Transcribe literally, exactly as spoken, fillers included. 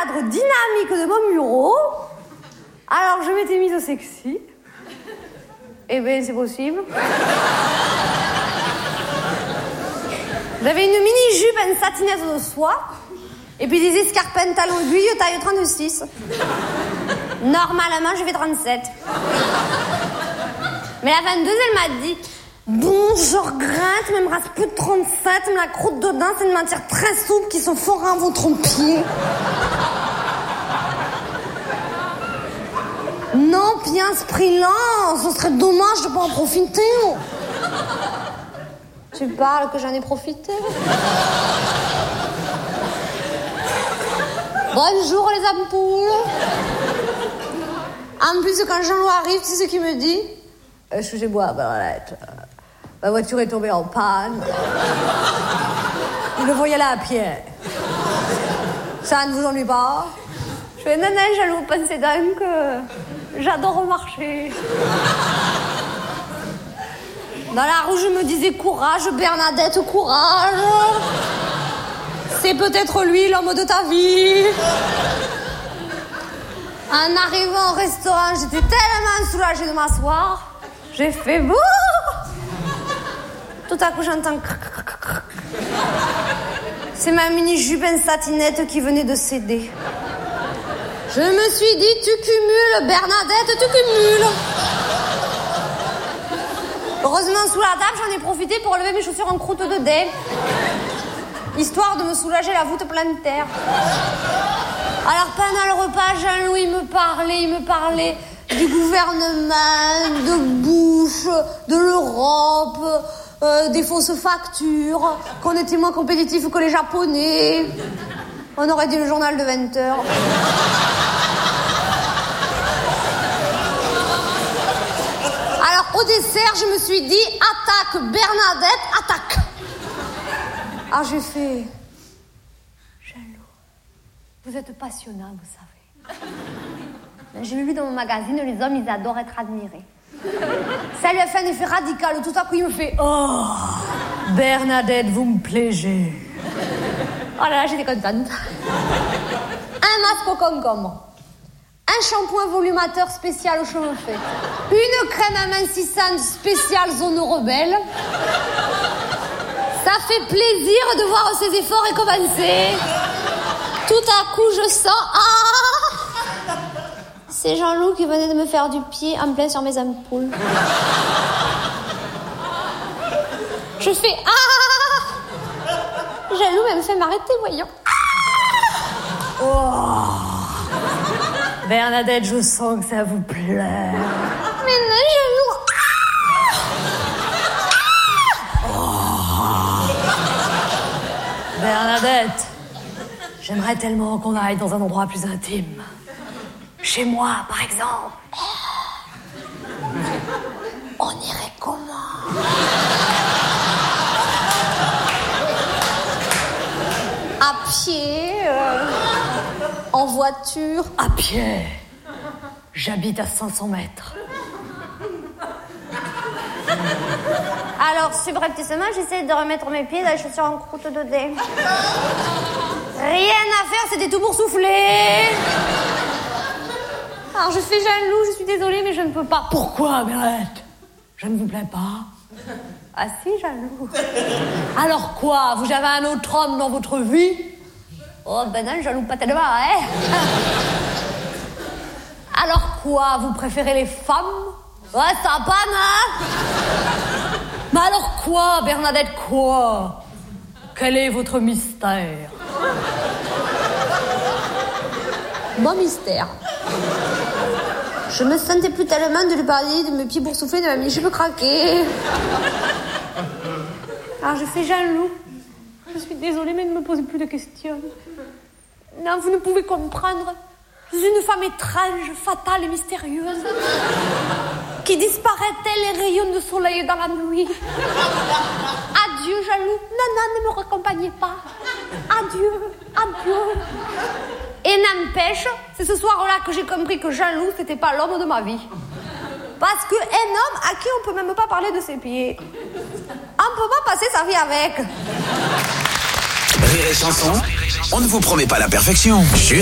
cadre dynamique de mon bureau. Alors je m'étais mise au sexy. Eh ben c'est possible. J'avais une mini-jupe, une satinette de soie. Et puis des escarpins talons aiguilles taille trente-six. Normalement, je fais trente-sept. Mais la vingt-deux, elle m'a dit... Bon, je regrette, mais il me reste plus de trente-sept, mais la croûte dedans, c'est une matière très souple qui se fera à votre pied. Non, puis à ce prix-là, ce serait dommage de pas en profiter. Tu parles que j'en ai profité. Bonjour les ampoules. En plus, quand Jean-Loup arrive, tu sais ce qu'il me dit? Excusez-moi, Bernadette. Ma voiture est tombée en panne. Vous le voyez là à pied. Ça ne vous ennuie pas? Je fais, non, non, Jean-Loup, pensez donc que j'adore marcher. Dans la rue, je me disais courage, Bernadette, courage. C'est peut-être lui l'homme de ta vie. En arrivant au restaurant, j'étais tellement soulagée de m'asseoir. J'ai fait bouh. Tout à coup, j'entends... C'est ma mini-jupe en satinette qui venait de céder. Je me suis dit, tu cumules, Bernadette, tu cumules. Heureusement, sous la table, j'en ai profité pour lever mes chaussures en croûte de dés. Histoire de me soulager la voûte plantaire. Alors, pendant le repas, Jean-Louis, il me parlait, il me parlait du gouvernement, de Bush, de l'Europe, euh, des fausses factures, qu'on était moins compétitifs que les Japonais. On aurait dit le journal de vingt heures. Alors, au dessert, je me suis dit, attaque, Bernadette, attaque. Ah, j'ai fait... Jean-Loup, vous êtes passionnant, vous savez. J'ai lu dans mon magazine, les hommes, ils adorent être admirés. Ça lui a fait un effet radical. Tout à coup, il me fait... Oh, Bernadette, vous me plaisez. Oh là là, j'étais contente. Un masque au concombre. Un shampoing volumateur spécial aux cheveux faits. Une crème amincissante spéciale zone rebelle. Ça fait plaisir de voir ces efforts récompensés. Tout à coup, je sens... Ah, c'est Jean-Loup qui venait de me faire du pied en plein sur mes ampoules. Je fais... Ah, Jean-Loup, elle me fait m'arrêter, voyons. Ah, oh. Bernadette, je sens que ça vous plaît. Mais non, Jean-Loup. Oh. Bernadette, j'aimerais tellement qu'on aille dans un endroit plus intime. Chez moi, par exemple. On irait comment? À pied, euh, en voiture. À pied. J'habite à cinq cents mètres. Alors, subrepticement, j'essaie de remettre mes pieds dans les chaussures en croûte de dés. Rien à faire, c'était tout pour souffler. Alors, je fais Jean-Loup, je suis désolée, mais je ne peux pas. Pourquoi, Bernadette? Je ne vous plais pas? Ah si, Jean-Loup. Alors quoi? Vous avez un autre homme dans votre vie? Oh, ben non, Jean-Loup, pas tellement, hein? Alors quoi? Vous préférez les femmes? Ouais, ça va, non? Mais alors quoi, Bernadette, quoi? Quel est votre mystère? Mon mystère. Je me sentais plus tellement de lui parler de mes pieds boursouflés, de ma mini-jupe craquée. Alors je fais Jean-Loup. Je suis désolée, mais ne me posez plus de questions. Non, vous ne pouvez comprendre. Je suis une femme étrange, fatale et mystérieuse, qui disparaît tel les rayons de soleil dans la nuit. Adieu, Jean-Loup. Non, non, ne me raccompagnez pas. Adieu, adieu. Et n'empêche, c'est ce soir-là que j'ai compris que Jean-Loup, c'était pas l'homme de ma vie. Parce qu'un homme à qui on peut même pas parler de ses pieds, on peut pas passer sa vie avec. Rire et chanson, on ne vous promet pas la perfection. Juste